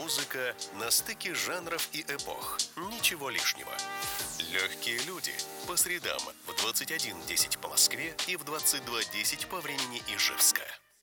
Музыка на стыке жанров и эпох. Ничего лишнего. Легкие люди. По средам в 21:10 по Москве и в 22:10 по времени Ижевска.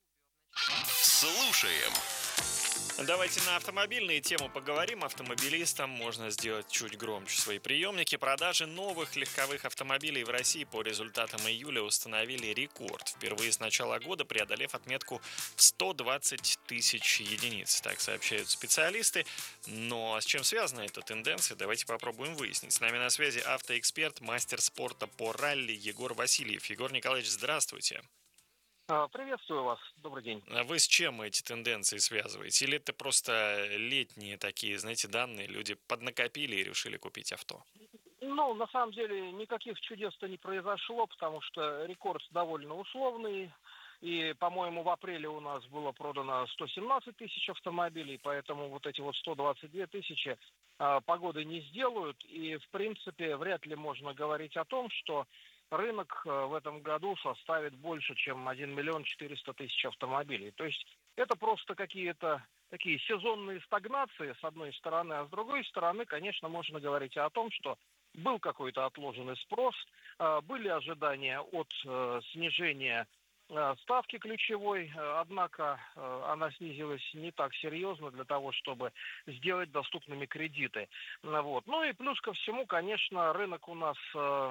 Слушаем. Давайте на автомобильные темы поговорим. Автомобилистам можно сделать чуть громче свои приемники. Продажи новых легковых автомобилей в России по результатам июля установили рекорд. Впервые с начала года преодолев отметку в 120 тысяч единиц. Так сообщают специалисты. Но с чем связана эта тенденция, давайте попробуем выяснить. С нами на связи автоэксперт, мастер спорта по ралли Егор Васильев. Егор Николаевич, здравствуйте. Приветствую вас. Добрый день. А вы с чем эти тенденции связываете? Или это просто летние такие, знаете, данные, люди поднакопили и решили купить авто? На самом деле, никаких чудес-то не произошло, потому что рекорд довольно условный. И, по-моему, в апреле у нас было продано 117 тысяч автомобилей, поэтому вот эти вот 122 тысячи погоды не сделают. И, в принципе, вряд ли можно говорить о том, что рынок в этом году составит больше, чем 1 миллион 400 тысяч автомобилей. То есть это просто какие-то такие сезонные стагнации, с одной стороны, а с другой стороны, конечно, можно говорить о том, что был какой-то отложенный спрос, были ожидания от снижения ставки ключевой, однако она снизилась не так серьезно для того, чтобы сделать доступными кредиты. Вот. Ну и плюс ко всему, конечно, рынок у нас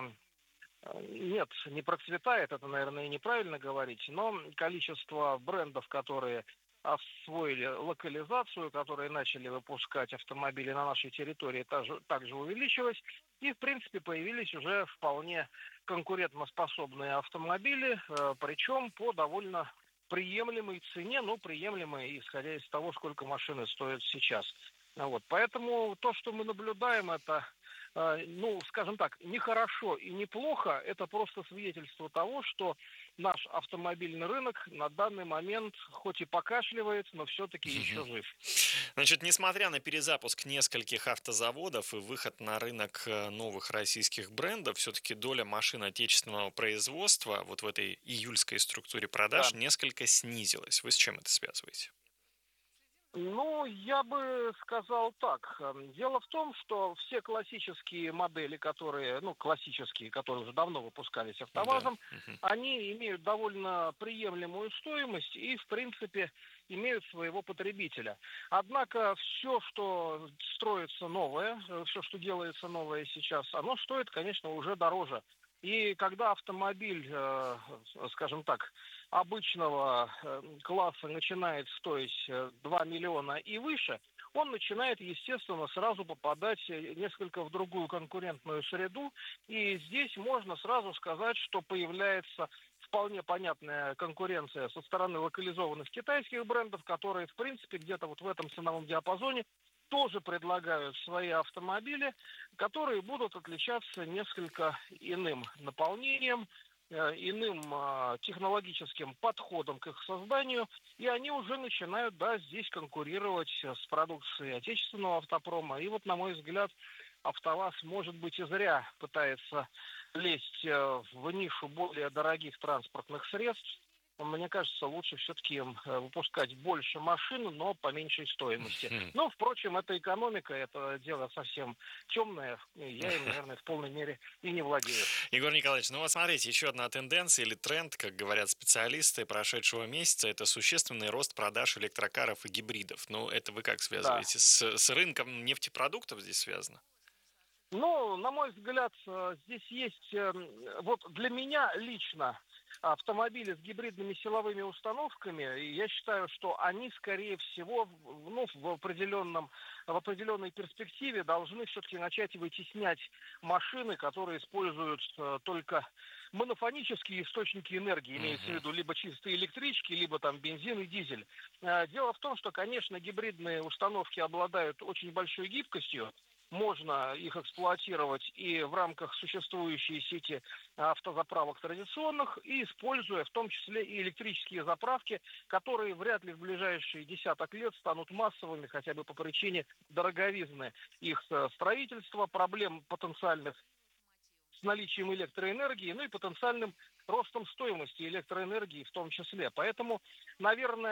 нет, не процветает, это, наверное, неправильно говорить, но количество брендов, которые освоили локализацию, которые начали выпускать автомобили на нашей территории, также увеличилось. И, в принципе, появились уже вполне конкурентоспособные автомобили, причем по довольно приемлемой цене, приемлемой, исходя из того, сколько машины стоят сейчас. Вот. Поэтому то, что мы наблюдаем, это скажем так, не хорошо и не плохо, это просто свидетельство того, что наш автомобильный рынок на данный момент хоть и покашливает, но все-таки еще жив. Значит, несмотря на перезапуск нескольких автозаводов и выход на рынок новых российских брендов, все-таки доля машин отечественного производства вот в этой июльской структуре продаж несколько снизилась. Вы с чем это связываете? Я бы сказал так. Дело в том, что все классические модели, которые уже давно выпускались АвтоВАЗом, они имеют довольно приемлемую стоимость и, в принципе, имеют своего потребителя. Однако все, что строится новое, все, что делается новое сейчас, оно стоит, конечно, уже дороже. И когда автомобиль, скажем так, обычного класса начинает стоить 2 миллиона и выше, он начинает, естественно, сразу попадать несколько в другую конкурентную среду. И здесь можно сразу сказать, что появляется вполне понятная конкуренция со стороны локализованных китайских брендов, которые, в принципе, где-то вот в этом ценовом диапазоне тоже предлагают свои автомобили, которые будут отличаться несколько иным наполнением, иным технологическим подходом к их созданию, и они уже начинают, здесь конкурировать с продукцией отечественного автопрома. И вот, на мой взгляд, АвтоВАЗ, может быть, и зря пытается лезть в нишу более дорогих транспортных средств. Мне кажется, лучше все-таки выпускать больше машин, но по меньшей стоимости. Но, впрочем, это экономика, это дело совсем темное. Я им, наверное, в полной мере и не владею. Егор Николаевич, вот смотрите, еще одна тенденция или тренд, как говорят специалисты прошедшего месяца, это существенный рост продаж электрокаров и гибридов. Это вы как связываете? С рынком нефтепродуктов здесь связано? На мой взгляд, здесь есть, вот для меня лично, автомобили с гибридными силовыми установками, и я считаю, что они, скорее всего, в определенной перспективе должны все-таки начать вытеснять машины, которые используют только монофонические источники энергии, имеется в виду либо чистые электрички, либо там бензин и дизель. Дело в том, что, конечно, гибридные установки обладают очень большой гибкостью. Можно их эксплуатировать и в рамках существующей сети автозаправок традиционных, и используя в том числе и электрические заправки, которые вряд ли в ближайшие десяток лет станут массовыми, хотя бы по причине дороговизны их строительства, проблем потенциальных с наличием электроэнергии, и потенциальным ростом стоимости электроэнергии в том числе. Поэтому, наверное,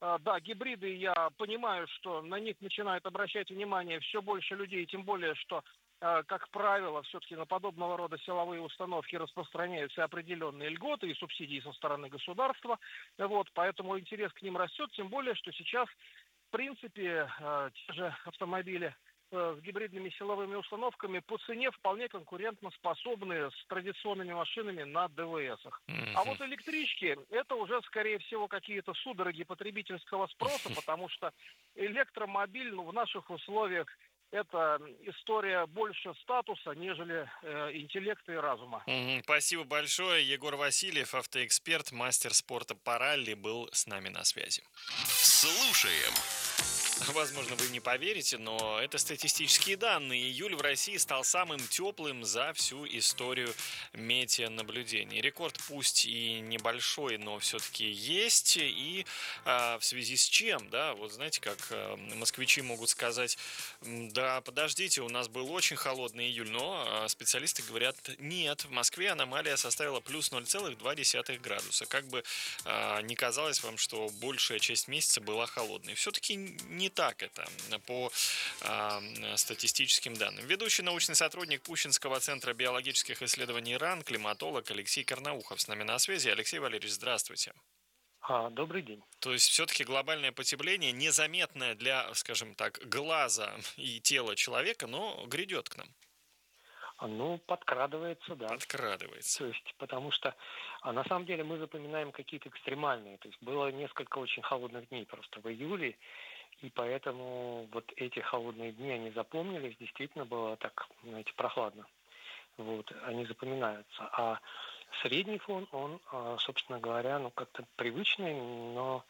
Да, гибриды, я понимаю, что на них начинают обращать внимание все больше людей, тем более, что, как правило, все-таки на подобного рода силовые установки распространяются определенные льготы и субсидии со стороны государства. Вот, поэтому интерес к ним растет, тем более, что сейчас, в принципе, те же автомобили с гибридными силовыми установками по цене вполне конкурентоспособны с традиционными машинами на ДВСах. А Мгм. вот электрички — это уже, скорее всего, какие-то судороги потребительского спроса, потому что электромобиль, ну, в наших условиях это история больше статуса, нежели интеллекта и разума. Спасибо большое. Егор Васильев, автоэксперт, мастер спорта по ралли, был с нами на связи. Слушаем. Возможно, вы не поверите, но это статистические данные. Июль в России стал самым теплым за всю историю метеонаблюдений. Рекорд пусть и небольшой, но все-таки есть. И в связи с чем, да, вот знаете, как москвичи могут сказать, да, подождите, у нас был очень холодный июль, но специалисты говорят, нет, в Москве аномалия составила плюс 0,2 градуса. Как бы не казалось вам, что большая часть месяца была холодной. Все-таки не так это по статистическим данным. Ведущий научный сотрудник Пущинского центра биологических исследований РАН, климатолог Алексей Карнаухов с нами на связи. Алексей Валерьевич, здравствуйте. Добрый день. То есть все-таки глобальное потепление незаметное для, скажем так, глаза и тела человека, но грядет к нам, Ну, подкрадывается, да. подкрадывается. То есть, потому что на самом деле мы запоминаем какие-то экстремальные. То есть было несколько очень холодных дней просто в июле, и поэтому вот эти холодные дни, они запомнились, действительно было так, знаете, прохладно. Вот, они запоминаются. А средний фон, он, собственно говоря, ну, как-то привычный, но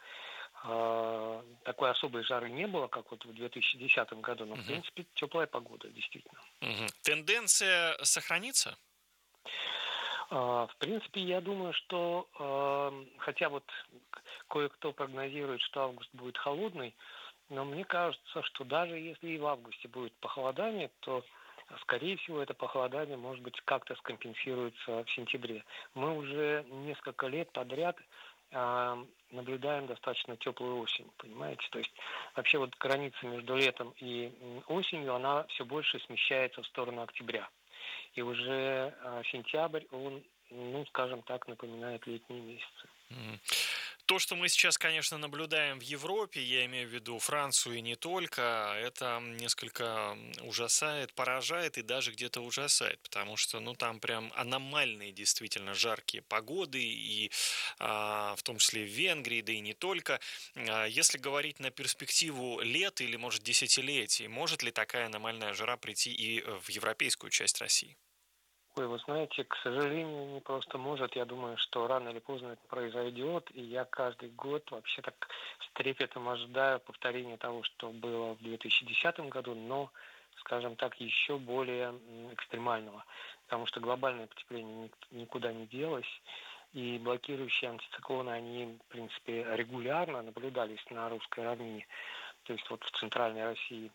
такой особой жары не было, как вот в 2010 году, но, в Мгм. принципе, теплая погода, действительно. Мгм. Тенденция сохранится? В принципе, я думаю, что, хотя вот кое-кто прогнозирует, что август будет холодный, но мне кажется, что даже если и в августе будет похолодание, то, скорее всего, это похолодание, может быть, как-то скомпенсируется в сентябре. Мы уже несколько лет подряд наблюдаем достаточно теплую осень, понимаете? То есть вообще вот граница между летом и осенью, она все больше смещается в сторону октября. И уже сентябрь, он, ну, скажем так, напоминает летние месяцы. Мгм. То, что мы сейчас, конечно, наблюдаем в Европе, я имею в виду Францию и не только, это несколько ужасает, поражает и даже где-то ужасает, потому что, ну, там прям аномальные, действительно, жаркие погоды, и в том числе в Венгрии, да и не только. Если говорить на перспективу лет или, может, десятилетий, может ли такая аномальная жара прийти и в европейскую часть России? Ой, вы знаете, к сожалению, не просто может. Я думаю, что рано или поздно это произойдет. И я каждый год вообще так с трепетом ожидаю повторения того, что было в 2010 году, но, скажем так, еще более экстремального. Потому что глобальное потепление никуда не делось. И блокирующие антициклоны, они, в принципе, регулярно наблюдались на русской равнине, то есть вот в центральной России.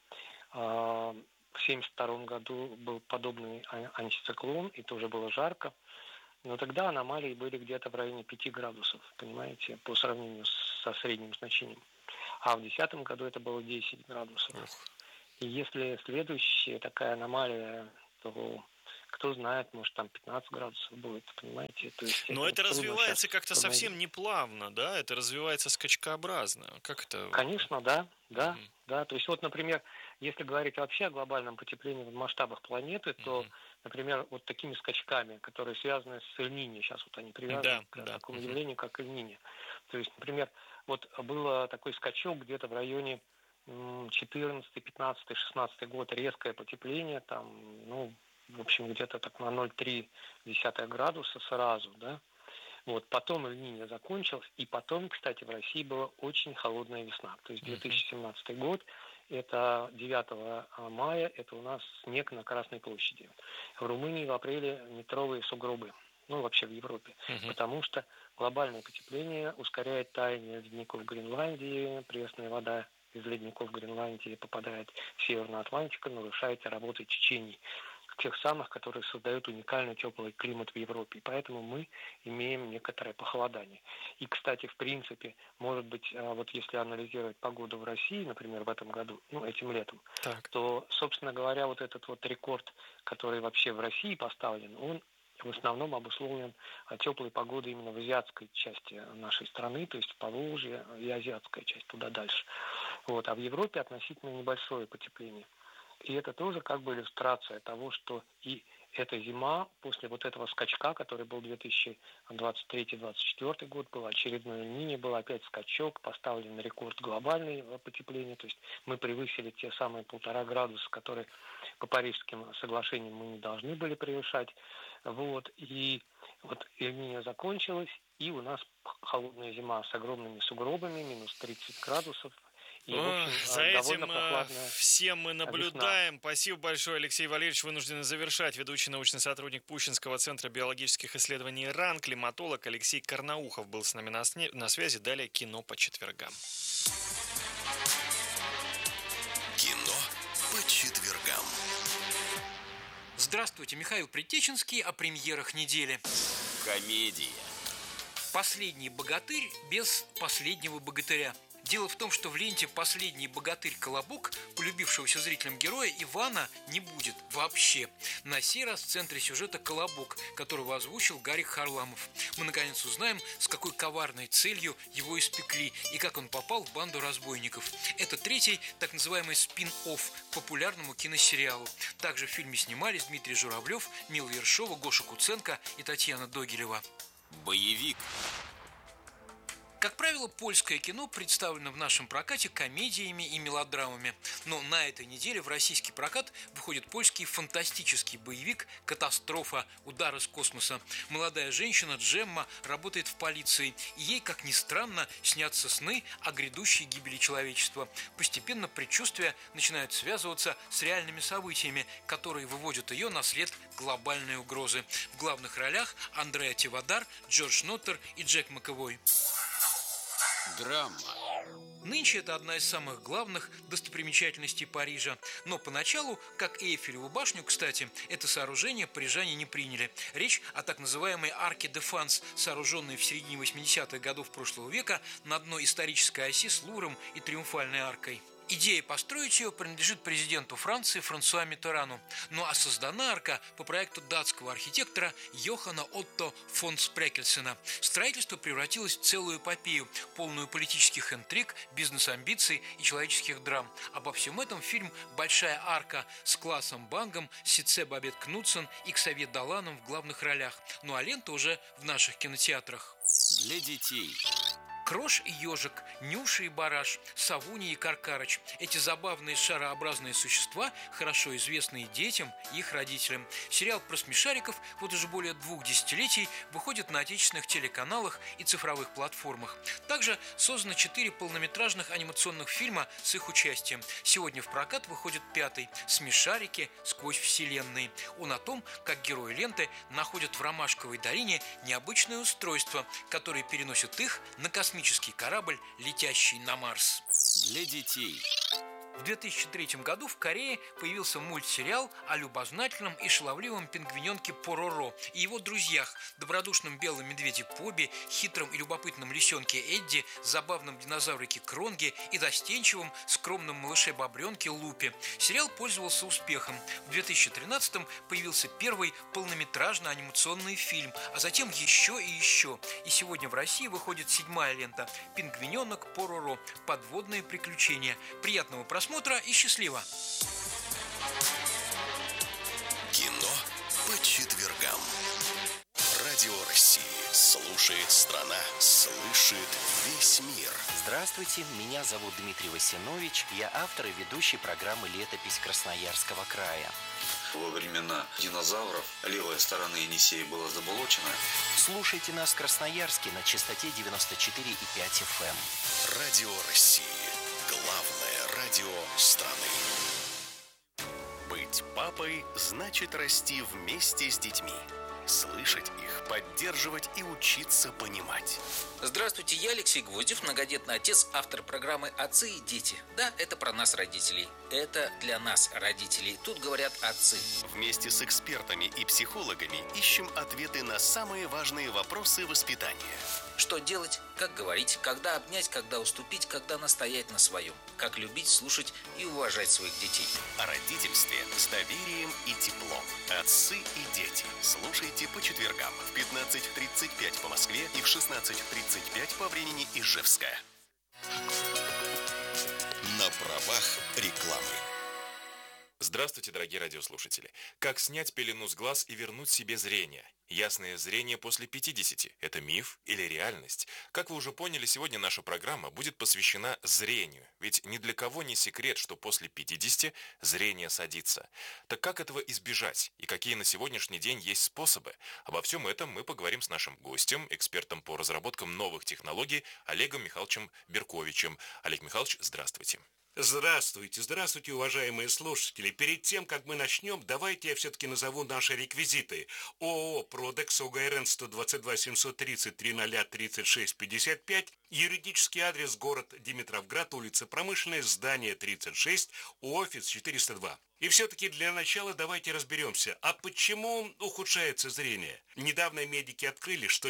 В 1972 году был подобный антициклон, и тоже было жарко. Но тогда аномалии были где-то в районе 5 градусов, понимаете, по сравнению со средним значением. А в 2010 году это было 10 градусов. Ух. И если следующая такая аномалия, то кто знает, может там 15 градусов будет, понимаете. То есть Но это это трудно сейчас развивается как-то совсем прогнозировать. не плавно, да? Это развивается скачкообразно. Как это? Конечно, да, да, Мгм, да. То есть вот, например, если говорить вообще о глобальном потеплении в масштабах планеты, то, мгм. например, вот такими скачками, которые связаны с Эль-Ниньо, сейчас вот они привязаны Да, к да. такому Мгм. явлению, как Эль-Ниньо. То есть, например, вот был такой скачок где-то в районе 14, 15, 16 год, резкое потепление, там, ну, в общем, где-то так на 0,3 градуса сразу, да. Вот, потом Эль-Ниньо закончилась, и потом, кстати, в России была очень холодная весна. То есть Мгм. 2017 год, это 9 мая, это у нас снег на Красной площади. В Румынии в апреле метровые сугробы, ну, вообще в Европе, Мгм. потому что глобальное потепление ускоряет таяние ледников Гренландии, пресная вода из ледников Гренландии попадает в Северную Атлантику, нарушает работу течений. тех самых, которые создают уникальный теплый климат в Европе. И поэтому мы имеем некоторое похолодание. И, кстати, в принципе, может быть, вот если анализировать погоду в России, например, в этом году, этим летом, то, собственно говоря, вот этот вот рекорд, который вообще в России поставлен, он в основном обусловлен теплой погодой именно в азиатской части нашей страны, то есть в Поволжье и азиатская часть, туда дальше. Вот. А в Европе относительно небольшое потепление. И это тоже как бы иллюстрация того, что и эта зима, после вот этого скачка, который был 2023-2024 год, был очередной Эль-Ниньо, был опять скачок, поставлен рекорд глобального потепления, то есть мы превысили те самые 1,5 градуса, которые по Парижским соглашениям мы не должны были превышать. Вот. И вот Эль-Ниньо закончилась, и у нас холодная зима с огромными сугробами, минус 30 градусов. И, в общем, за этим всем мы наблюдаем. Весна. Спасибо большое, Алексей Валерьевич. Вынуждены завершать. Ведущий научный сотрудник Пущинского центра биологических исследований РАН, климатолог Алексей Карнаухов был с нами на связи. Далее кино по четвергам. Кино по четвергам. Здравствуйте, Михаил Предтеченский о премьерах недели. Комедия. «Последний богатырь» без последнего богатыря. Дело в том, что в ленте «Последний богатырь-колобок» полюбившегося зрителям героя Ивана не будет вообще. На сей раз в центре сюжета Колобок, которого озвучил Гарик Харламов. Мы наконец узнаем, с какой коварной целью его испекли и как он попал в банду разбойников. Это третий, так называемый спин-офф к популярному киносериалу. Также в фильме снимались Дмитрий Журавлев, Мила Ершова, Гоша Куценко и Татьяна Догилева. Боевик. Как правило, польское кино представлено в нашем прокате комедиями и мелодрамами. Но на этой неделе в российский прокат выходит польский фантастический боевик «Катастрофа. Удар из космоса». Молодая женщина Джемма работает в полиции, и ей, как ни странно, снятся сны о грядущей гибели человечества. Постепенно предчувствия начинают связываться с реальными событиями, которые выводят ее на след глобальной угрозы. В главных ролях Андреа Тивадар, Джордж Ноттер и Джек Маковой. Драма. Нынче это одна из самых главных достопримечательностей Парижа. Но поначалу, как Эйфелеву башню, кстати, это сооружение парижане не приняли. Речь о так называемой Арке де Фанс, сооруженной в середине 80-х годов прошлого века на одной исторической оси с Лувром и Триумфальной аркой. Идея построить ее принадлежит президенту Франции Франсуа Миттерану. Ну а создана арка по проекту датского архитектора Йохана Отто фон Спрекельсена. Строительство превратилось в целую эпопею, полную политических интриг, бизнес-амбиций и человеческих драм. Обо всем этом фильм «Большая арка» с Классом Бангом, Сице Бабет Кнутсен и Ксавье Даланом в главных ролях. Ну а лента уже в наших кинотеатрах. Для детей. Крош и ежик, Нюша и Бараш, Савуня и Каркарыч. Эти забавные шарообразные существа хорошо известны детям и их родителям. Сериал про смешариков вот уже более 2 десятилетий выходит на отечественных телеканалах и цифровых платформах. Также создано 4 полнометражных анимационных фильма с их участием. Сегодня в прокат выходит 5-й «Смешарики. Сквозь вселенные». Он о том, как герои ленты находят в Ромашковой долине необычное устройство, которое переносит их на космический корабль, летящий на Марс. Для детей. В 2003 году в Корее появился мультсериал о любознательном и шаловливом пингвиненке Пороро и его друзьях, добродушном белом медведе Поби, хитром и любопытном лисенке Эдди, забавном динозаврике Кронге и застенчивом, скромном малыше Бобренке Лупе. Сериал пользовался успехом. В 2013-м появился первый полнометражный анимационный фильм, а затем еще и еще. И сегодня в России выходит 7-я лента «Пингвиненок Пороро. Подводные приключения». Приятного просмотра и счастливо! Кино по четвергам. Радио России. Слушает страна. Слышит весь мир. Здравствуйте, меня зовут Дмитрий Васинович. Я автор и ведущий программы «Летопись Красноярского края». Во времена динозавров левая сторона Енисея была заболочена. Слушайте нас в Красноярске на частоте 94,5 FM. Радио России. Главное радио страны. Быть папой значит расти вместе с детьми. слышать их, поддерживать и учиться понимать. Здравствуйте, я Алексей Гвоздев, многодетный отец, автор программы «Отцы и дети». Да, это про нас, родителей. Это для нас, родителей. Тут говорят отцы. Вместе с экспертами и психологами ищем ответы на самые важные вопросы воспитания. Что делать, как говорить, когда обнять, когда уступить, когда настоять на своем. Как любить, слушать и уважать своих детей. О родительстве с доверием и теплом. Отцы и дети. Слушайте по четвергам в 15:35 по Москве и в 16:35 по времени Ижевска. На правах рекламы. Здравствуйте, дорогие радиослушатели. Как снять пелену с глаз и вернуть себе зрение? Ясное зрение после 50 – это миф или реальность? Как вы уже поняли, сегодня наша программа будет посвящена зрению. Ведь ни для кого не секрет, что после 50 зрение садится. Так как этого избежать? И какие на сегодняшний день есть способы? Обо всем этом мы поговорим с нашим гостем, экспертом по разработкам новых технологий Олегом Михайловичем Берковичем. Олег Михайлович, здравствуйте. Здравствуйте, уважаемые слушатели. Перед тем, как мы начнем, давайте я все-таки назову наши реквизиты. ООО «Продекс», ОГРН 122 730 00 36 55, юридический адрес город Димитровград, улица Промышленная, здание 36, офис 402. И все-таки для начала давайте разберемся, а почему ухудшается зрение? Недавно медики открыли, что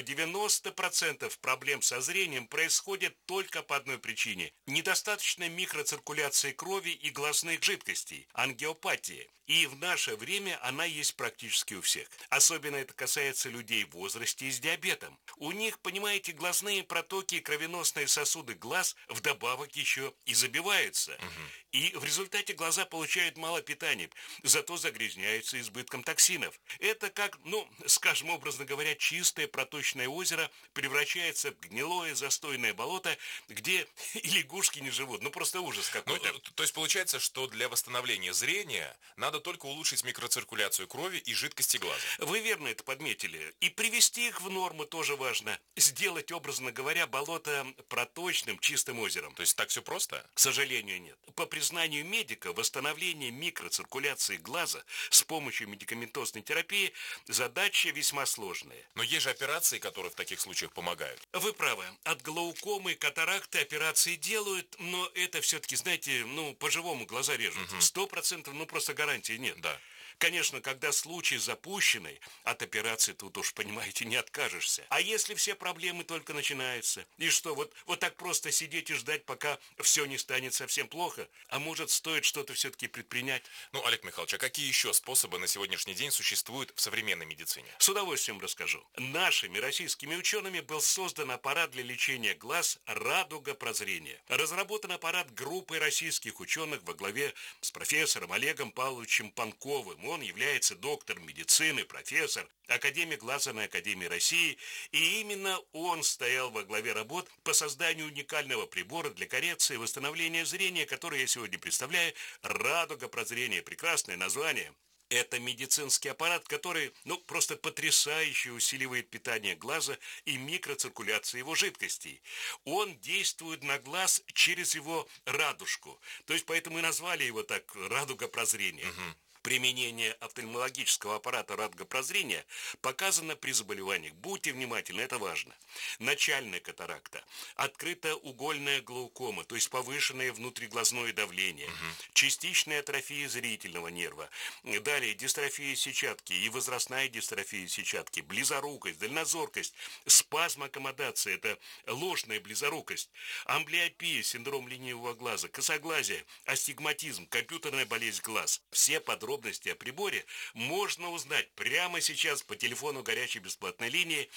90% проблем со зрением происходят только по одной причине – недостаточной микроциркуляции крови и глазных жидкостей – ангиопатия. И в наше время она есть практически у всех. Особенно это касается людей в возрасте и с диабетом. У них, понимаете, глазные протоки, кровеносные сосуды глаз вдобавок еще и забиваются. И в результате глаза получают мало питания, зато загрязняются избытком токсинов. Это как, скажем, образно говоря, чистое проточное озеро превращается в гнилое застойное болото, где и лягушки не живут. Просто ужас какой-то. То есть получается, что для восстановления зрения надо только улучшить микроциркуляцию крови и жидкости глаза. Вы верно это подметили. И привести их в норму тоже важно. Сделать, образно говоря, болото проточным, чистым озером. То есть так все просто? К сожалению, нет. По признанию медика, восстановление микроциркуляции глаза с помощью медикаментозной терапии задача весьма сложная. Но есть же операции, которые в таких случаях помогают. Вы правы. От глаукомы, катаракты операции делают, но это все-таки, знаете, по-живому глаза режут. 100%, просто гарантии нет. Да. Конечно, когда случай запущенный, от операции тут уж, понимаете, не откажешься. А если все проблемы только начинаются? И что, вот так просто сидеть и ждать, пока все не станет совсем плохо? А может, стоит что-то все-таки предпринять? Олег Михайлович, а какие еще способы на сегодняшний день существуют в современной медицине? С удовольствием расскажу. Нашими российскими учеными был создан аппарат для лечения глаз «Радуга прозрения». Разработан аппарат группой российских ученых во главе с профессором Олегом Павловичем Панковым. Он является доктором медицины, профессор, академик Лазерной академии России, и именно он стоял во главе работ по созданию уникального прибора для коррекции и восстановления зрения, который я сегодня представляю. «Радуга прозрения». Прекрасное название. Это медицинский аппарат, который, просто потрясающе усиливает питание глаза и микроциркуляцию его жидкостей. Он действует на глаз через его радужку. То есть поэтому и назвали его так «Радуга прозрения». Применение офтальмологического аппарата «Радуга прозрения» показано при заболеваниях. Будьте внимательны, это важно. Начальная катаракта, открытоугольная глаукома, то есть повышенное внутриглазное давление, частичная атрофия зрительного нерва, далее дистрофия сетчатки и возрастная дистрофия сетчатки, близорукость, дальнозоркость, спазм аккомодации, это ложная близорукость, амблиопия, синдром ленивого глаза, косоглазие, астигматизм, компьютерная болезнь глаз. Все подробности о приборе можно узнать прямо сейчас по телефону горячей бесплатной линии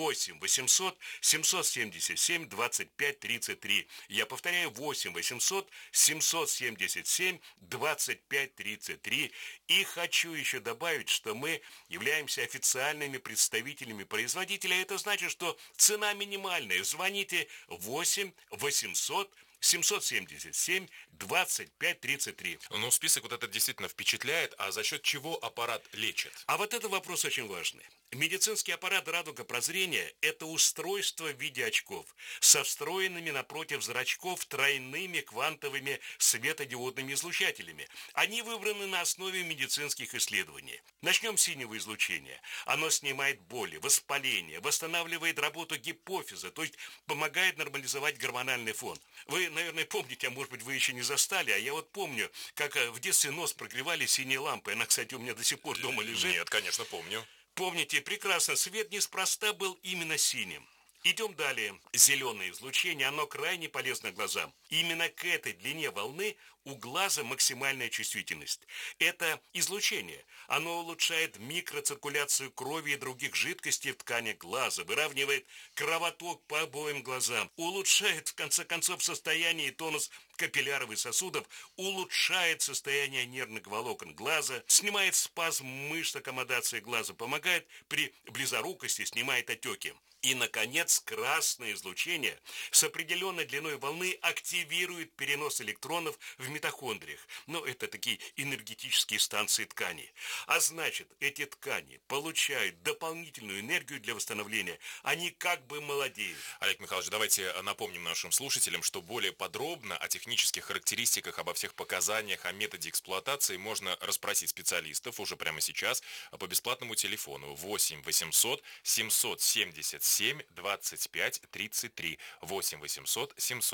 8 800 777 25 33. Я повторяю, 8 800 777 25 33. И хочу еще добавить, что мы являемся официальными представителями производителя. Это значит, что цена минимальная. Звоните 8 800 777 25 33. Ну, список вот этот действительно впечатляет. А за счет чего аппарат лечит? А вот это вопрос очень важный. Медицинский аппарат «Радуга прозрения» – это устройство в виде очков со встроенными напротив зрачков тройными квантовыми светодиодными излучателями. Они выбраны на основе медицинских исследований. Начнем с синего излучения. Оно снимает боли, воспаление, восстанавливает работу гипофиза, то есть помогает нормализовать гормональный фон. Вы, наверное, помните, а может быть вы еще не застали, а я вот помню, как в детстве нос прогревали синей лампой. Она, кстати, у меня до сих пор дома лежит. Нет, конечно, помню. Помните прекрасно, свет неспроста был именно синим. Идем далее. Зеленое излучение, оно крайне полезно глазам. Именно к этой длине волны у глаза максимальная чувствительность. Это излучение. Оно улучшает микроциркуляцию крови и других жидкостей в ткани глаза, выравнивает кровоток по обоим глазам, улучшает, в конце концов, состояние и тонус капилляров и сосудов, улучшает состояние нервных волокон глаза, снимает спазм мышц аккомодации глаза, помогает при близорукости, снимает отеки. И, наконец, красное излучение с определенной длиной волны активирует перенос электронов в митохондриях. Но это такие энергетические станции тканей. А значит, эти ткани получают дополнительную энергию для восстановления. Они как бы молодеют. Олег Михайлович, давайте напомним нашим слушателям, что более подробно о технических характеристиках, обо всех показаниях, о методе эксплуатации можно расспросить специалистов уже прямо сейчас по бесплатному телефону 8 800 777 25 33. 8 800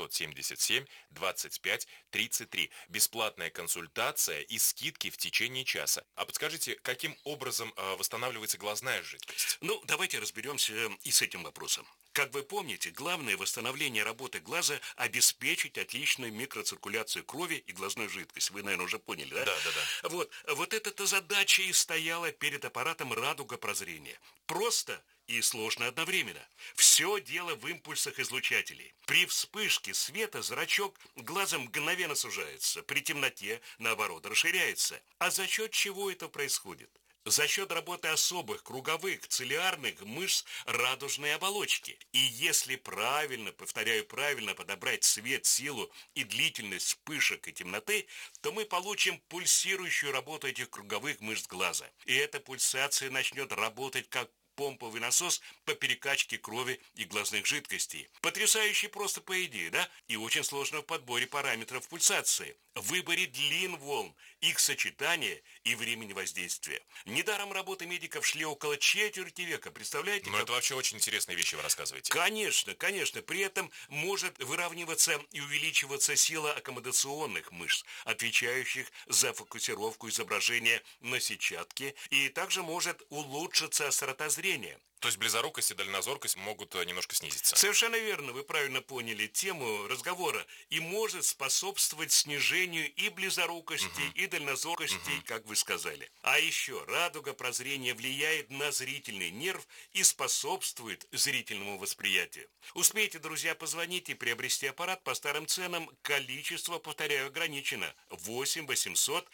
777 25 33. Бесплатная консультация и скидки в течение часа. А подскажите, каким образом восстанавливается глазная жидкость? Ну, давайте разберемся и с этим вопросом. Как вы помните, главное восстановление работы глаза – обеспечить отличную микроциркуляцию крови и глазной жидкости. Вы, наверное, уже поняли, да? Да. Вот эта задача и стояла перед аппаратом «Радуга прозрения». Просто и сложно одновременно. Все дело в импульсах излучателей. При вспышке света зрачок глаза мгновенно сужается, при темноте, наоборот, расширяется. А за счет чего это происходит? За счет работы особых круговых цилиарных мышц радужной оболочки. И если правильно, повторяю, правильно подобрать цвет, силу и длительность вспышек и темноты, то мы получим пульсирующую работу этих круговых мышц глаза. И эта пульсация начнет работать как помповый насос по перекачке крови и глазных жидкостей. Потрясающе просто по идее, да? И очень сложно в подборе параметров пульсации, в выборе длин волн, их сочетания и времени воздействия. Недаром работы медиков шли около четверти века, представляете? Ну, это вообще очень интересные вещи вы рассказываете. Конечно. При этом может выравниваться и увеличиваться сила аккомодационных мышц, отвечающих за фокусировку изображения на сетчатке, и также может улучшиться острота зрения. То есть близорукость и дальнозоркость могут немножко снизиться. Совершенно верно, вы правильно поняли тему разговора. И может способствовать снижению и близорукости, и дальнозоркости, как вы сказали. А еще радуга прозрения влияет на зрительный нерв и способствует зрительному восприятию. Успейте, друзья, позвонить и приобрести аппарат по старым ценам. Количество, повторяю, ограничено. 8 800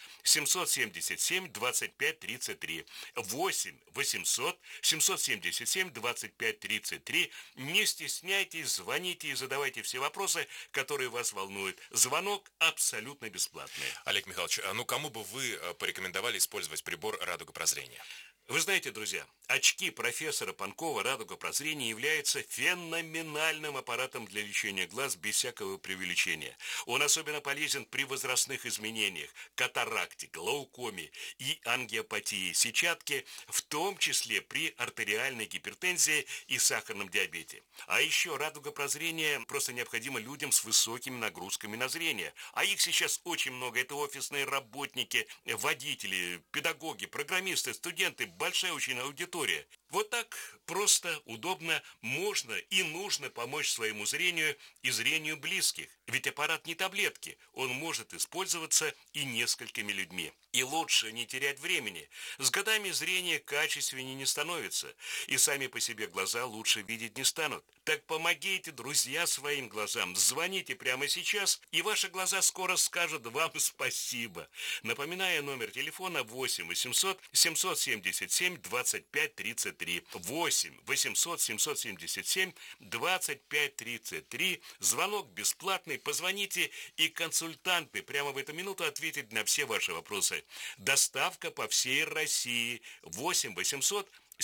777 25 33. 8 800 777 25 33. Не стесняйтесь, звоните и задавайте все вопросы, которые вас волнуют. Звонок абсолютно бесплатный. Олег Михайлович, ну кому бы вы порекомендовали использовать прибор «Радуга прозрения»? Вы знаете, друзья, очки профессора Панкова «Радуга прозрения» является феноменальным аппаратом для лечения глаз без всякого преувеличения. Он особенно полезен при возрастных изменениях, катаракте, глаукоме и ангиопатии сетчатки, в том числе при артериальной гипертензии и сахарном диабете. А еще «Радуга прозрения» просто необходима людям с высокими нагрузками на зрение. А их сейчас очень много. Это офисные работники, водители, педагоги, программисты, студенты, большая очень аудитория. Вот так просто, удобно можно и нужно помочь своему зрению и зрению близких. Ведь аппарат не таблетки, он может использоваться и несколькими людьми. И лучше не терять времени. С годами зрение качественнее не становится, и сами по себе глаза лучше видеть не станут. Так помогите, друзья, своим глазам. Звоните прямо сейчас, и ваши глаза скоро скажут вам спасибо. Напоминаю, номер телефона 8 800 777 25 33. 33. 8 800 777 25 33. Звонок бесплатный. Позвоните, и консультанты прямо в эту минуту ответят на все ваши вопросы. Доставка по всей России. 8 800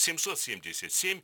777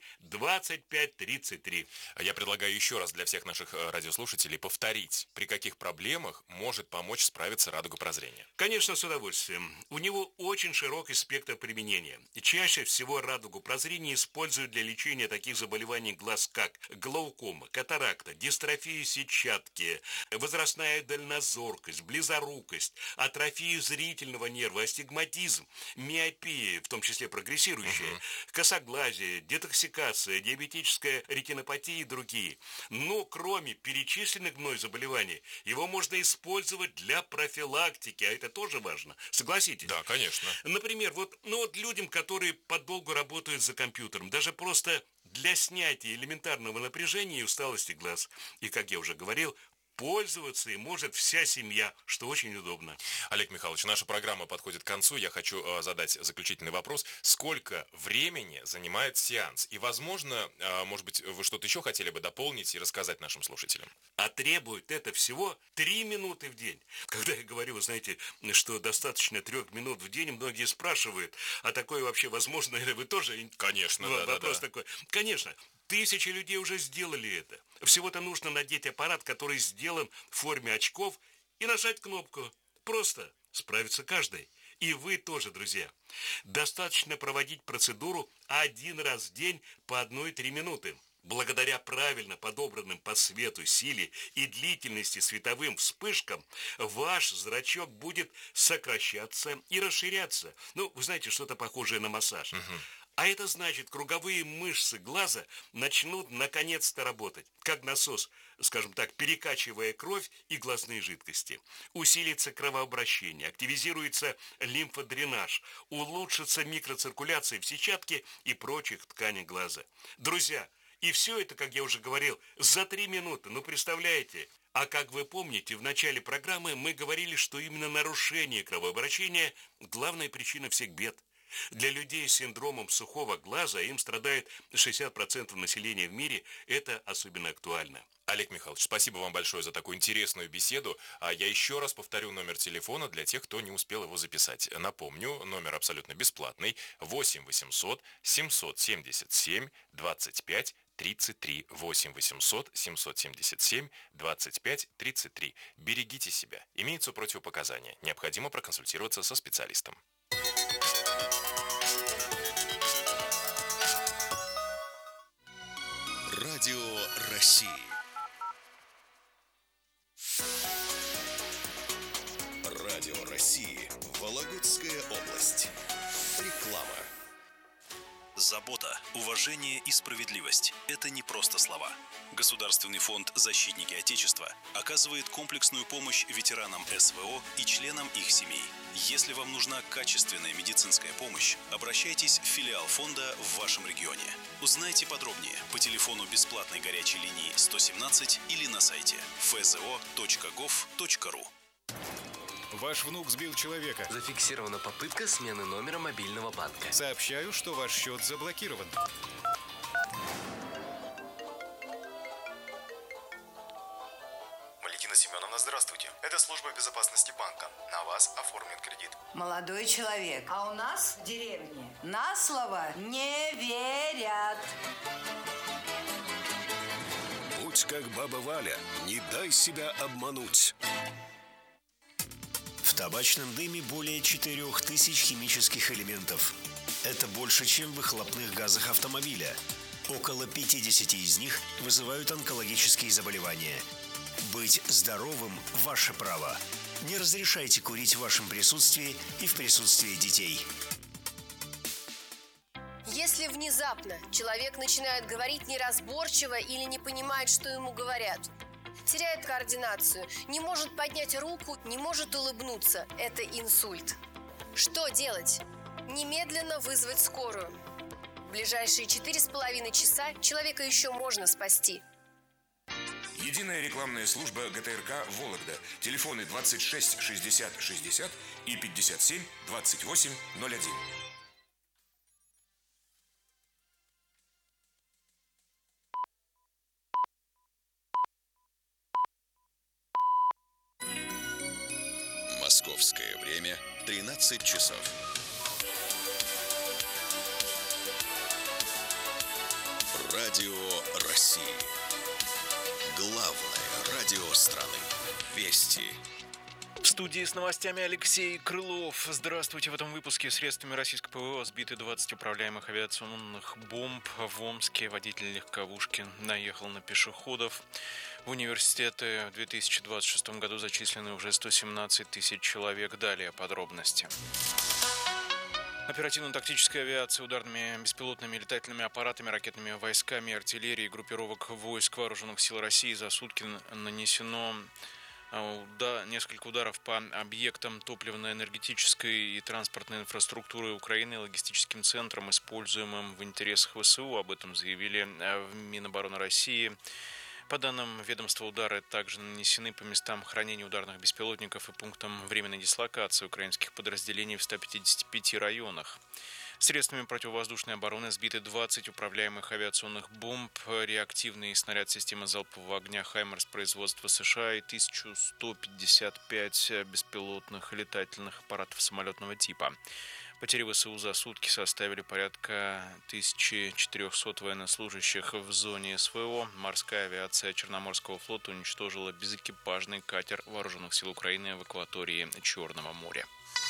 25 33. Я предлагаю еще раз для всех наших радиослушателей повторить, при каких проблемах может помочь справиться радуга прозрения. Конечно, с удовольствием. У него очень широкий спектр применения. Чаще всего радугу прозрения используют для лечения таких заболеваний глаз, как глаукома, катаракта, дистрофия сетчатки, возрастная дальнозоркость, близорукость, атрофия зрительного нерва, астигматизм, миопия, в том числе прогрессирующая, косоглазие, детоксикация, диабетическая ретинопатия и другие. Но кроме перечисленных мной заболеваний, его можно использовать для профилактики, а это тоже важно. Согласитесь? Да, конечно. Например, вот людям, которые подолгу работают за компьютером, даже просто для снятия элементарного напряжения и усталости глаз. И, как я уже говорил, пользоваться им может вся семья, что очень удобно. Олег Михайлович, наша программа подходит к концу. Я хочу задать заключительный вопрос. Сколько времени занимает сеанс? И, возможно, может быть, вы что-то еще хотели бы дополнить и рассказать нашим слушателям? А требует это всего 3 минуты в день. Когда я говорю, вы знаете, что достаточно 3 минут в день, многие спрашивают, а такое вообще возможно? Или вы тоже? Конечно, вопрос такой. Конечно. Тысячи людей уже сделали это. Всего-то нужно надеть аппарат, который сделан в форме очков, и нажать кнопку. Просто справится каждый. И вы тоже, друзья. Достаточно проводить процедуру 1 раз в день по 1-3 минуты. Благодаря правильно подобранным по свету, силе и длительности световым вспышкам ваш зрачок будет сокращаться и расширяться. Вы знаете, что-то похожее на массаж. А это значит, круговые мышцы глаза начнут наконец-то работать, как насос, скажем так, перекачивая кровь и глазные жидкости. Усилится кровообращение, активизируется лимфодренаж, улучшится микроциркуляция в сетчатке и прочих тканях глаза. Друзья, и все это, как я уже говорил, за 3 минуты, представляете? А как вы помните, в начале программы мы говорили, что именно нарушение кровообращения – главная причина всех бед. Для людей с синдромом сухого глаза, им страдает 60% населения в мире, это особенно актуально. Олег Михайлович, спасибо вам большое за такую интересную беседу. А я еще раз повторю номер телефона для тех, кто не успел его записать. Напомню, номер абсолютно бесплатный. 8 800 777 25 33. 8 800 777 25 33. Берегите себя. Имеются противопоказания. Необходимо проконсультироваться со специалистом. Радио России. Радио России. Вологодская область. Реклама. Забота, уважение и справедливость – это не просто слова. Государственный фонд «Защитники Отечества» оказывает комплексную помощь ветеранам СВО и членам их семей. Если вам нужна качественная медицинская помощь, обращайтесь в филиал фонда в вашем регионе. Узнайте подробнее по телефону бесплатной горячей линии 117 или на сайте fzo.gov.ru. Ваш внук сбил человека. Зафиксирована попытка смены номера мобильного банка. Сообщаю, что ваш счет заблокирован. Валентина Семеновна, здравствуйте. Это служба безопасности банка. На вас оформлен кредит. Молодой человек, а у нас в деревне на слово не верят. Будь как баба Валя, не дай себя обмануть. В табачном дыме более 4000 химических элементов. Это больше, чем в выхлопных газах автомобиля. Около 50 из них вызывают онкологические заболевания. Быть здоровым – ваше право. Не разрешайте курить в вашем присутствии и в присутствии детей. Если внезапно человек начинает говорить неразборчиво или не понимает, что ему говорят, теряет координацию, не может поднять руку, не может улыбнуться. Это инсульт. Что делать? Немедленно вызвать скорую. В ближайшие 4,5 часа человека еще можно спасти. Единая рекламная служба ГТРК «Вологда». Телефоны 26 60 60 и 57 28 01. Московское время 13 часов. Радио России. Главное радио страны. Вести. В студии с новостями Алексей Крылов. Здравствуйте. В этом выпуске средствами российского ПВО сбиты 20 управляемых авиационных бомб. В Омске водитель легковушки наехал на пешеходов. В университеты в 2026 году зачислены уже 117 тысяч человек. Далее подробности. Оперативно-тактическая авиация, ударными беспилотными летательными аппаратами, ракетными войсками, артиллерией группировок войск Вооруженных сил России за сутки нанесено несколько ударов по объектам топливно-энергетической и транспортной инфраструктуры Украины, логистическим центрам, используемым в интересах ВСУ. Об этом заявили в Минобороны России. По данным ведомства, удары также нанесены по местам хранения ударных беспилотников и пунктам временной дислокации украинских подразделений в 155 районах. Средствами противовоздушной обороны сбиты 20 управляемых авиационных бомб, реактивный снаряд системы залпового огня «Хаймерс» производства США и 1155 беспилотных летательных аппаратов самолетного типа. Потери ВСУ за сутки составили порядка 1400 военнослужащих в зоне СВО. Морская авиация Черноморского флота уничтожила безэкипажный катер Вооруженных сил Украины в акватории Черного моря.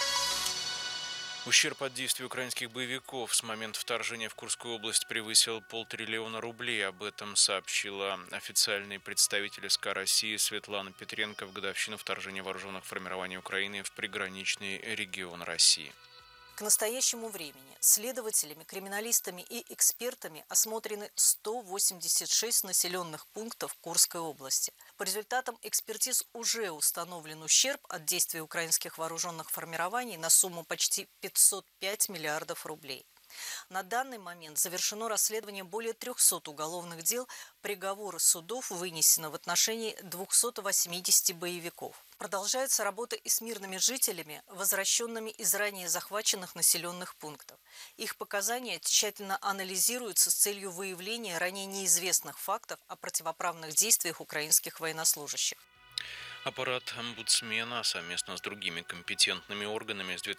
Ущерб от действий украинских боевиков с момента вторжения в Курскую область превысил 500 миллиона рублей. Об этом сообщила официальный представитель СК России Светлана Петренко в годовщину вторжения вооруженных формирований Украины в приграничный регион России. К настоящему времени следователями, криминалистами и экспертами осмотрены 186 населенных пунктов Курской области. По результатам экспертиз уже установлен ущерб от действий украинских вооруженных формирований на сумму почти 505 миллиардов рублей. На данный момент завершено расследование более 300 уголовных дел, приговоры судов вынесено в отношении 280 боевиков. Продолжается работа и с мирными жителями, возвращенными из ранее захваченных населенных пунктов. Их показания тщательно анализируются с целью выявления ранее неизвестных фактов о противоправных действиях украинских военнослужащих. Аппарат омбудсмена совместно с другими компетентными органами с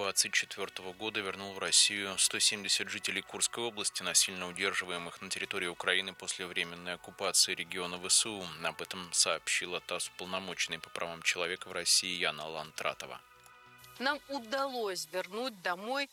2024 года вернул в Россию 170 жителей Курской области, насильно удерживаемых на территории Украины после временной оккупации региона ВСУ. Об этом сообщила ТАСС уполномоченный по правам человека в России Яна Лантратова. Нам удалось вернуть домой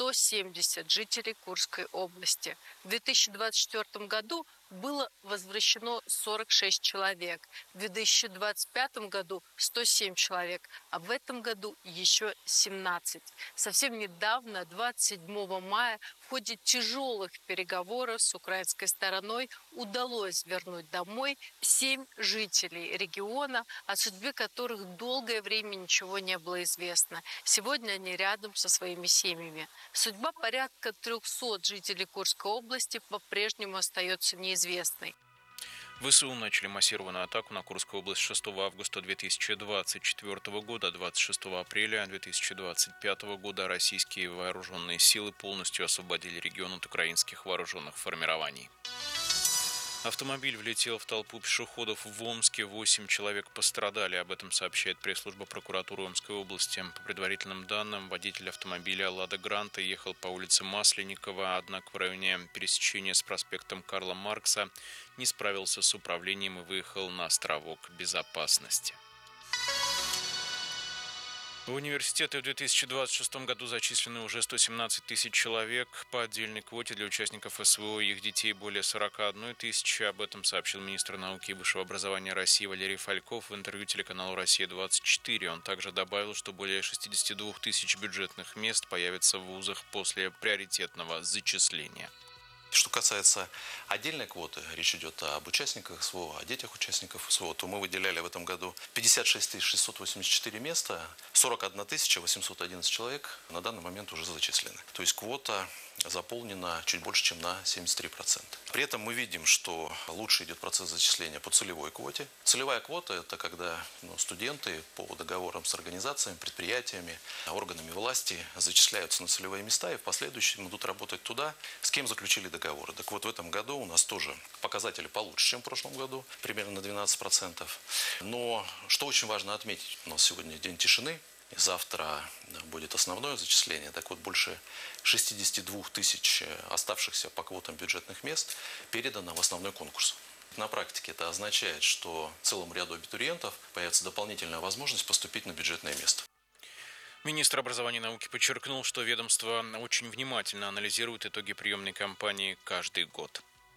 170 жителей Курской области. В 2024 году было возвращено 46 человек, в 2025 году 107 человек, а в этом году еще 17. Совсем недавно, 27 мая, в ходе тяжелых переговоров с украинской стороной удалось вернуть домой 7 жителей региона, о судьбе которых долгое время ничего не было известно. Сегодня они рядом со своими семьями. Судьба порядка 300 жителей Курской области по-прежнему остается неизвестной. ВСУ начали массированную атаку на Курскую область 6 августа 2024 года. 26 апреля 2025 года российские вооруженные силы полностью освободили регион от украинских вооруженных формирований. Автомобиль влетел в толпу пешеходов в Омске. 8 человек пострадали. Об этом сообщает пресс-служба прокуратуры Омской области. По предварительным данным, водитель автомобиля «Лада Гранта» ехал по улице Масленникова, однако в районе пересечения с проспектом Карла Маркса не справился с управлением и выехал на островок безопасности. В университеты в 2026 году зачислены уже 117 тысяч человек. По отдельной квоте для участников СВО и их детей более 41 тысячи. Об этом сообщил министр науки и высшего образования России Валерий Фальков в интервью телеканалу «Россия-24». Он также добавил, что более 62 тысяч бюджетных мест появятся в вузах после приоритетного зачисления. Что касается отдельной квоты, речь идет об участниках СВО, о детях участников СВО, то мы выделяли в этом году 56 684 места, 41 811 человек на данный момент уже зачислены. То есть квота заполнена чуть больше, чем на 73%. При этом мы видим, что лучше идет процесс зачисления по целевой квоте. Целевая квота – это когда студенты по договорам с организациями, предприятиями, органами власти зачисляются на целевые места и в последующем идут работать туда, с кем заключили договоры. Так вот, в этом году у нас тоже показатели получше, чем в прошлом году, примерно на 12%. Но что очень важно отметить, у нас сегодня день тишины. И завтра будет основное зачисление. Так вот, больше 62 тысяч оставшихся по квотам бюджетных мест передано в основной конкурс. На практике это означает, что целому ряду абитуриентов появится дополнительная возможность поступить на бюджетное место. Министр образования и науки подчеркнул, что ведомство очень внимательно анализирует итоги приемной кампании каждый год.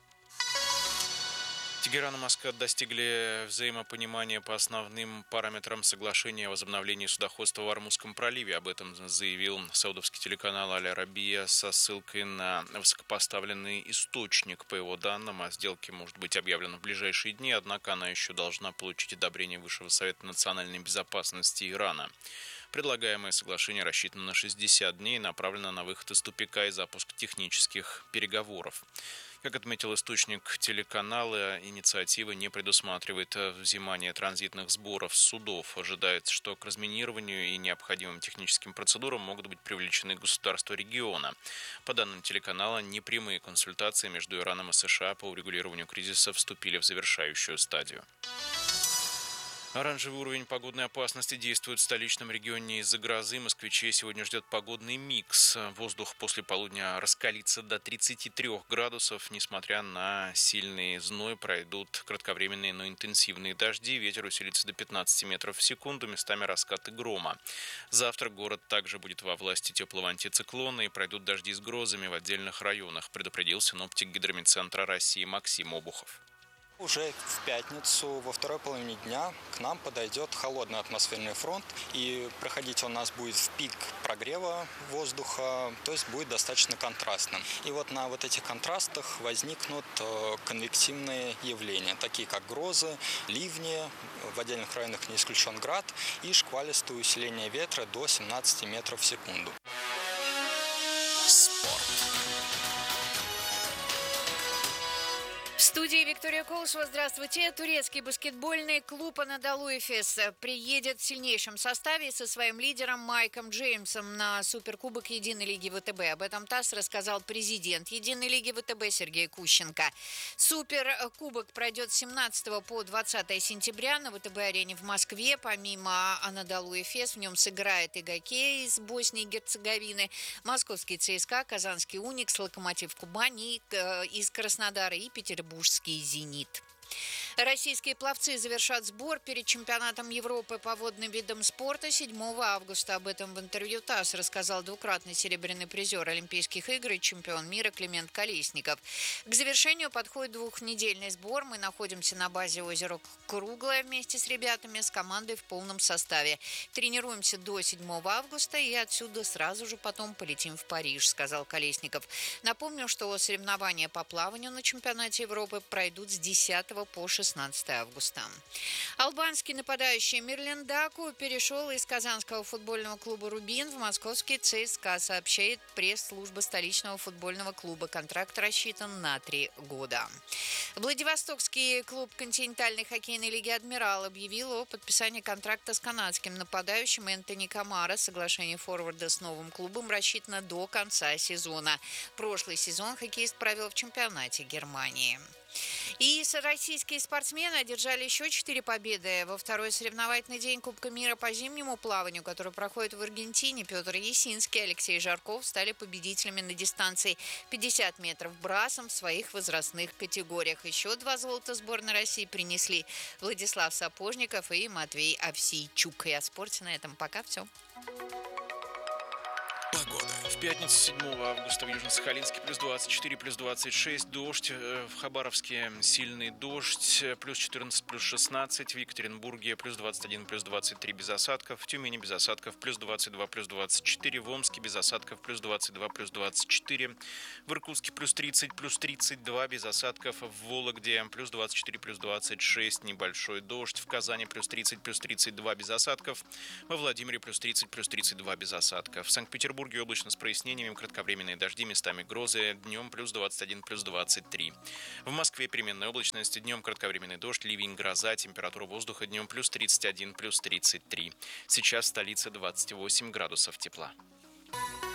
Тегеран и Москва достигли взаимопонимания по основным параметрам соглашения о возобновлении судоходства в Ормузском проливе. Об этом заявил саудовский телеканал «Аль-Арабия» со ссылкой на высокопоставленный источник. По его данным, о сделке может быть объявлена в ближайшие дни, однако она еще должна получить одобрение Высшего совета национальной безопасности Ирана. Предлагаемое соглашение рассчитано на 60 дней и направлено на выход из тупика и запуск технических переговоров. Как отметил источник телеканала, инициатива не предусматривает взимание транзитных сборов с судов. Ожидается, что к разминированию и необходимым техническим процедурам могут быть привлечены государства региона. По данным телеканала, непрямые консультации между Ираном и США по урегулированию кризиса вступили в завершающую стадию. Оранжевый уровень погодной опасности действует в столичном регионе из-за грозы. Москвичей сегодня ждет погодный микс. Воздух после полудня раскалится до 33 градусов. Несмотря на сильный зной, пройдут кратковременные, но интенсивные дожди. Ветер усилится до 15 метров в секунду, местами раскаты грома. Завтра город также будет во власти теплого антициклона и пройдут дожди с грозами в отдельных районах, предупредил синоптик Гидрометцентра России Максим Обухов. Уже в пятницу во второй половине дня к нам подойдет холодный атмосферный фронт, и проходить он у нас будет в пик прогрева воздуха, то есть будет достаточно контрастным. И вот на вот этих контрастах возникнут конвективные явления, такие как грозы, ливни, в отдельных районах не исключен град и шквалистое усиление ветра до 17 метров в секунду. В студии Виктория Колышева. Здравствуйте. Турецкий баскетбольный клуб «Анадолу Эфес» приедет в сильнейшем составе со своим лидером Майком Джеймсом на Суперкубок Единой лиги ВТБ. Об этом ТАСС рассказал президент Единой лиги ВТБ Сергей Кущенко. Суперкубок пройдет с 17 по 20 сентября на ВТБ-арене в Москве. Помимо «Анадолу Эфес» в нем сыграет и «Гокей» из Боснии и Герцеговины, московский ЦСКА, казанский «Уникс», «Локомотив Кубань» из Краснодара и петербургский «Зенит». Российские пловцы завершат сбор перед чемпионатом Европы по водным видам спорта 7 августа. Об этом в интервью ТАСС рассказал двукратный серебряный призер Олимпийских игр и чемпион мира Климент Колесников. К завершению подходит двухнедельный сбор. Мы находимся на базе озера Круглое вместе с ребятами, с командой в полном составе. Тренируемся до 7 августа и отсюда сразу же потом полетим в Париж, сказал Колесников. Напомню, что соревнования по плаванию на чемпионате Европы пройдут с 10 по 16 августа. Албанский нападающий Мирлен Даку перешел из казанского футбольного клуба «Рубин» в московский ЦСКА, сообщает пресс-служба столичного футбольного клуба. Контракт рассчитан на 3 года. Владивостокский клуб континентальной хоккейной лиги «Адмирал» объявил о подписании контракта с канадским нападающим Энтони Камара. Соглашение форварда с новым клубом рассчитано до конца сезона. Прошлый сезон хоккеист провел в чемпионате Германии. И российские спортсмены одержали еще 4 победы во второй соревновательный день Кубка мира по зимнему плаванию, который проходит в Аргентине. Петр Есинский и Алексей Жарков стали победителями на дистанции 50 метров брасом в своих возрастных категориях. Еще 2 золота сборной России принесли Владислав Сапожников и Матвей Овсейчук. И о спорте на этом пока все. В пятницу 7 августа в Южно-Сахалинске плюс 24, плюс 26, дождь. В Хабаровске сильный дождь, плюс 14, плюс 16. В Екатеринбурге плюс 21, плюс 23 без осадков. В Тюмени без осадков плюс 22, плюс 24. В Омске без осадков плюс 22, плюс 24. В Иркутске плюс 30, плюс 32 без осадков. В Вологде плюс 24, плюс 26 небольшой дождь. В Казани плюс 30, плюс 32 без осадков. Во Владимире плюс 30, плюс 32 без осадков. В Санкт-Петербурге облачно с прояснениями, кратковременные дожди, местами грозы, днем плюс 21, плюс 23. В Москве переменная облачность, днем кратковременный дождь, ливень, гроза, температура воздуха днем плюс 31, плюс 33. Сейчас в столице 28 градусов тепла.